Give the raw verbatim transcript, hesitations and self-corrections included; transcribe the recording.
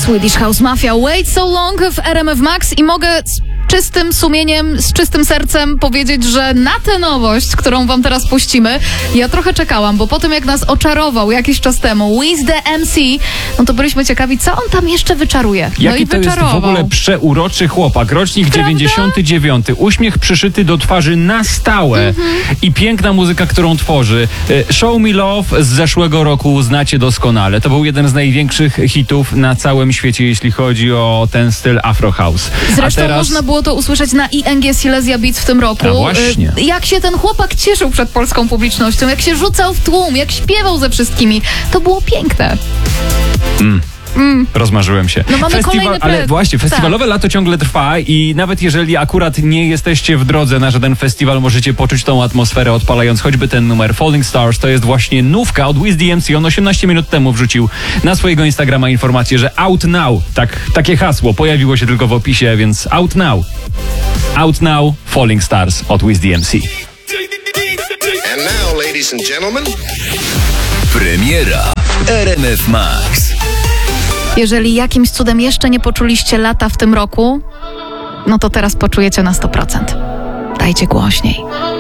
Swedish House Mafia, Wait So Long w R M F Max i mogę z czystym sumieniem, z czystym sercem powiedzieć, że na tę nowość, którą wam teraz puścimy, ja trochę czekałam, bo po tym jak nas oczarował jakiś czas temu Wiz the M C, no to byliśmy ciekawi, co on tam jeszcze wyczaruje. No Jaki i to wyczarował. jest w ogóle przeuroczy chłopak, rocznik Prawda? dziewięćdziesiąty dziewiąty, uśmiech przyszyty do twarzy na stałe mm-hmm. i piękna muzyka, którą tworzy. Show Me Love z zeszłego roku znacie doskonale. To był jeden z największych hitów na całym świecie, jeśli chodzi o ten styl Afro House. Zresztą A teraz... można było to usłyszeć na I N G Silesia Beats w tym roku. A właśnie. Jak się ten chłopak cieszył przed polską publicznością, jak się rzucał w tłum, jak śpiewał ze wszystkimi. To było piękne. Mm. Mm. Rozmarzyłem się. No mamy Festiwal, kolejny pre... ale właśnie, festiwalowe tak. lato ciągle trwa i nawet jeżeli akurat nie jesteście w drodze na żaden festiwal, możecie poczuć tą atmosferę, odpalając choćby ten numer Falling Stars. To jest właśnie nówka od Wiz the M C. On osiemnaście minut temu wrzucił na swojego Instagrama informację, że out now. Tak, takie hasło pojawiło się tylko w opisie, więc out now. Out now, Falling Stars od Wiz the M C. And now, ladies and gentlemen, premiera w R M F Max. Jeżeli jakimś cudem jeszcze nie poczuliście lata w tym roku, no to teraz poczujecie na sto procent. Dajcie głośniej.